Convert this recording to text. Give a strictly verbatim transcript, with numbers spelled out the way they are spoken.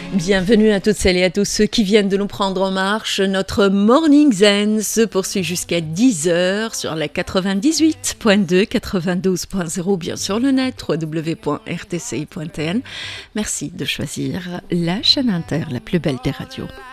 Bienvenue à toutes celles et à tous ceux qui viennent de nous prendre en marche. Notre Morning Zen se poursuit jusqu'à dix heures sur la quatre-vingt-dix-huit point deux, quatre-vingt-douze point zéro, bien sûr le net, w w w point r t c i point t n. Merci de choisir la chaîne inter, la plus belle des radios.